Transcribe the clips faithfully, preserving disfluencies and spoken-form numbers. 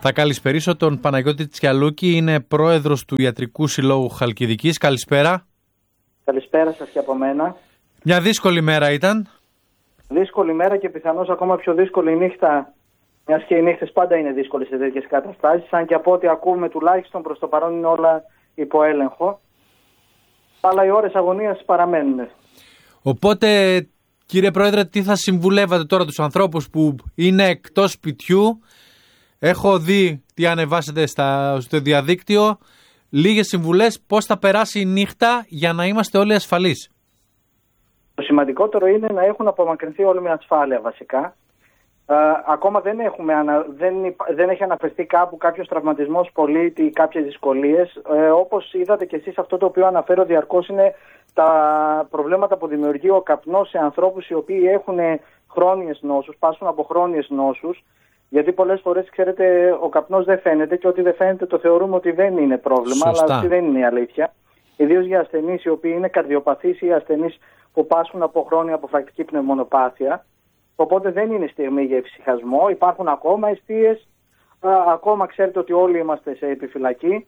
Θα καλησπερίσω τον Παναγιώτη Τσιαλούκη, είναι πρόεδρος του Ιατρικού Συλλόγου Χαλκιδικής. Καλησπέρα. Καλησπέρα σας και από μένα. Μια δύσκολη μέρα ήταν. Δύσκολη μέρα και πιθανώς ακόμα πιο δύσκολη νύχτα, μιας και οι νύχτες πάντα είναι δύσκολες σε τέτοιες καταστάσεις, αν και από ό,τι ακούμε τουλάχιστον προς το παρόν είναι όλα υπό έλεγχο. Αλλά οι ώρες αγωνίας παραμένουν. Οπότε, κύριε Πρόεδρε, τι θα συμβουλεύατε τώρα τους ανθρώπους που είναι εκτός σπιτιού? Έχω δει τι ανεβάσετε στα, στο διαδίκτυο. Λίγες συμβουλές πώς θα περάσει η νύχτα για να είμαστε όλοι ασφαλείς. Το σημαντικότερο είναι να έχουν απομακρυνθεί όλοι με ασφάλεια βασικά. Ε, ακόμα δεν, έχουμε, δεν, δεν έχει αναφερθεί κάπου κάποιος τραυματισμός πολίτη ή κάποιες δυσκολίες. Ε, όπως είδατε και εσείς, αυτό το οποίο αναφέρω διαρκώς είναι τα προβλήματα που δημιουργεί ο καπνός σε ανθρώπους οι οποίοι έχουν χρόνιες νόσους, πάσχουν από χρόνιες νόσους. Γιατί πολλές φορές, ξέρετε, ο καπνός δεν φαίνεται και ό,τι δεν φαίνεται το θεωρούμε ότι δεν είναι πρόβλημα. Σωστά. Αλλά αυτή δεν είναι η αλήθεια. Ιδίως για ασθενείς οι οποίοι είναι καρδιοπαθείς ή ασθενείς που πάσχουν από χρόνια αποφρακτική πνευμονοπάθεια. Οπότε δεν είναι στιγμή για εφησυχασμό. Υπάρχουν ακόμα εστίες. Ακόμα ξέρετε ότι όλοι είμαστε σε επιφυλακή.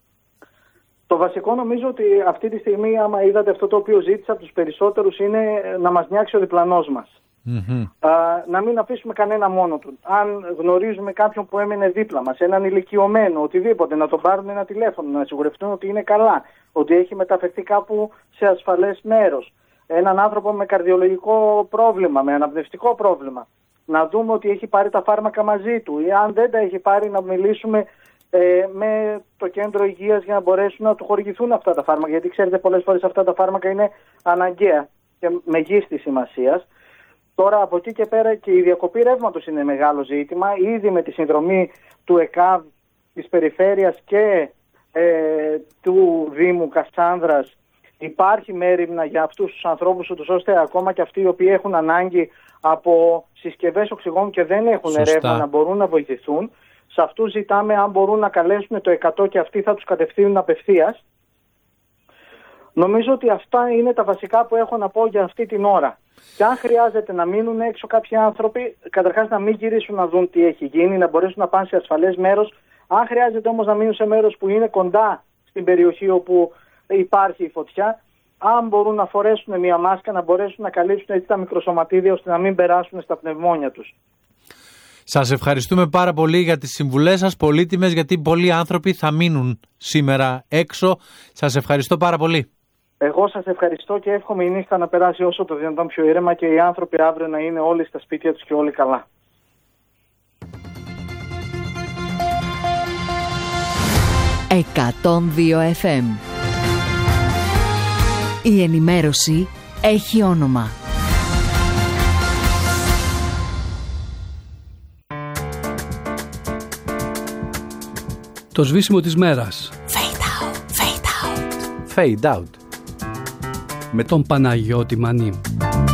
Το βασικό νομίζω ότι αυτή τη στιγμή, άμα είδατε αυτό το οποίο ζήτησα από τους περισσότερους, είναι να μας νιάξει ο διπλανός μας. Mm-hmm. Α, να μην αφήσουμε κανένα μόνο του. Αν γνωρίζουμε κάποιον που έμενε δίπλα μας, έναν ηλικιωμένο, οτιδήποτε, να τον πάρουν ένα τηλέφωνο, να σιγουρευτούν ότι είναι καλά, ότι έχει μεταφερθεί κάπου σε ασφαλές μέρος. Έναν άνθρωπο με καρδιολογικό πρόβλημα, με αναπνευστικό πρόβλημα, να δούμε ότι έχει πάρει τα φάρμακα μαζί του, ή αν δεν τα έχει πάρει, να μιλήσουμε ε, με το κέντρο υγείας για να μπορέσουν να του χορηγηθούν αυτά τα φάρμακα. Γιατί ξέρετε, πολλές φορές αυτά τα φάρμακα είναι αναγκαία και μεγίστης σημασίας. Τώρα από εκεί και πέρα και η διακοπή ρεύματος είναι μεγάλο ζήτημα. Ήδη με τη συνδρομή του ΕΚΑΒ της Περιφέρειας και ε, του Δήμου Κασάνδρας υπάρχει μέριμνα για αυτούς τους ανθρώπους, ούτως ώστε ακόμα και αυτοί οι οποίοι έχουν ανάγκη από συσκευές οξυγόνου και δεν έχουν Σωστά. ρεύμα να μπορούν να βοηθηθούν. Σε αυτούς ζητάμε αν μπορούν να καλέσουν το εκατό και αυτοί θα τους κατευθύνουν απευθείας. Νομίζω ότι αυτά είναι τα βασικά που έχω να πω για αυτή την ώρα. Και αν χρειάζεται να μείνουν έξω κάποιοι άνθρωποι, καταρχάς να μην γυρίσουν να δουν τι έχει γίνει, να μπορέσουν να πάνε σε ασφαλές μέρος. Αν χρειάζεται όμως να μείνουν σε μέρος που είναι κοντά στην περιοχή όπου υπάρχει η φωτιά, αν μπορούν να φορέσουν μια μάσκα, να μπορέσουν να καλύψουν έτσι τα μικροσωματίδια ώστε να μην περάσουν στα πνευμόνια τους. Σας ευχαριστούμε πάρα πολύ για τις συμβουλές σας, πολύτιμες, γιατί πολλοί άνθρωποι θα μείνουν σήμερα έξω. Σας ευχαριστώ πάρα πολύ. Εγώ σας ευχαριστώ και εύχομαι η νύχτα να περάσει όσο το δυνατόν πιο ήρεμα και οι άνθρωποι αύριο να είναι όλοι στα σπίτια τους και όλοι καλά. εκατόν δύο εφ εμ. Η ενημέρωση έχει όνομα. Το σβήσιμο της μέρας. Fade out, fade out. Fade out. Με τον Παναγιώτη Μανί.